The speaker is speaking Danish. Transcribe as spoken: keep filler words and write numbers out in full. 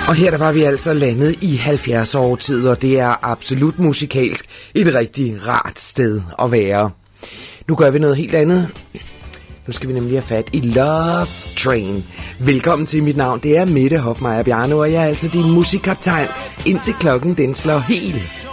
Og her der var vi altså landet i halvfjerds-årtid, og det er absolut musikalsk et rigtig rart sted at være. Nu gør vi noget helt andet. Nu skal vi nemlig have fat i Love Train. Velkommen til, mit navn det er Mette Hofmeier Bjarne, og jeg er altså din musikkaptajn, indtil klokken den slår helt